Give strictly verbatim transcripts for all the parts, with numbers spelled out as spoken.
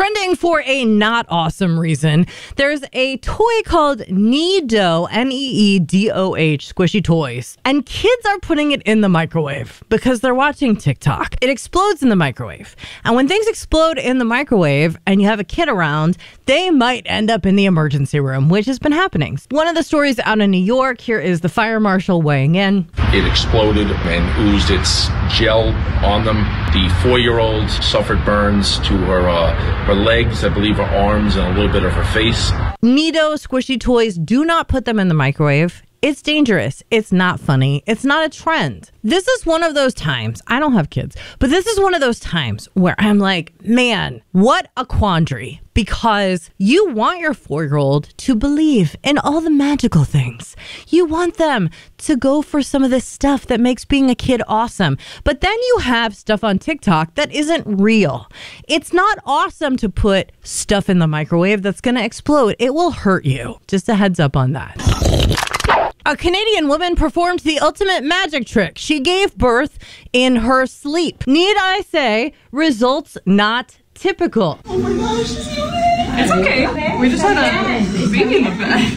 Trending for a not awesome reason, there's a toy called Needoh, N E E D O H, squishy toys. And kids are putting it in the microwave because they're watching TikTok. It explodes in the microwave. And when things explode in the microwave and you have a kid around, they might end up in the emergency room, which has been happening. One of the stories out in New York, here is the fire marshal weighing in. It exploded and oozed its gel on them. The four-year-old suffered burns to her uh, her legs, I believe her arms, and a little bit of her face. Needoh squishy toys, do not put them in the microwave. It's dangerous. It's not funny. It's not a trend. This is one of those times, I don't have kids, but this is one of those times where I'm like, man, what a quandary. Because you want your four-year-old to believe in all the magical things. You want them to go for some of this stuff that makes being a kid awesome. But then you have stuff on TikTok that isn't real. It's not awesome to put stuff in the microwave that's going to explode. It will hurt you. Just a heads up on that. A Canadian woman performed the ultimate magic trick. She gave birth in her sleep. Need I say, results not typical. Oh my gosh, it's okay. We just had a baby in the bed.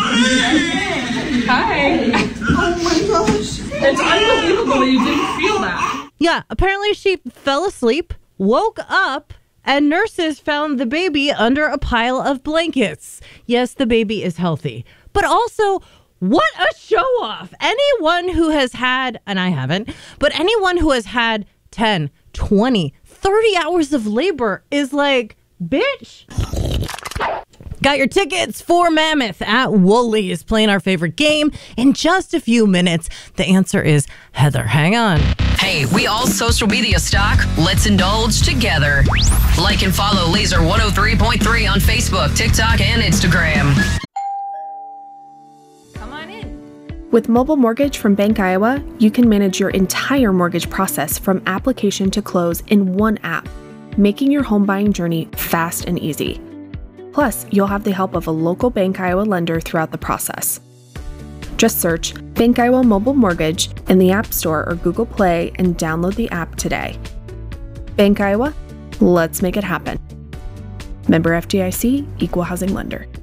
Hi. Oh my gosh. It's unbelievable you didn't feel that. Yeah, apparently she fell asleep, woke up, and nurses found the baby under a pile of blankets. Yes, the baby is healthy. But also, what a show off. Anyone who has had, and I haven't, but anyone who has had ten, twenty, thirty hours of labor is like, bitch. Got your tickets for Mammoth at Woolies playing our favorite game in just a few minutes. The answer is Heather. Hang on. Hey, we all social media stock. Let's indulge together. Like and follow Laser one oh three point three on Facebook, TikTok, and Instagram. With Mobile Mortgage from Bank Iowa, you can manage your entire mortgage process from application to close in one app, making your home buying journey fast and easy. Plus, you'll have the help of a local Bank Iowa lender throughout the process. Just search Bank Iowa Mobile Mortgage in the App Store or Google Play and download the app today. Bank Iowa, let's make it happen. Member F D I C, Equal Housing Lender.